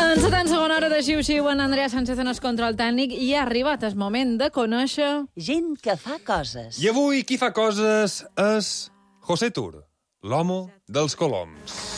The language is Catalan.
Encetant segona hora de Xiu-Xiu, en Andrea Sánchez en el control tècnic, i ha arribat el moment de conèixer... Gent que fa coses. I avui qui fa coses és José Tur, l'home dels coloms.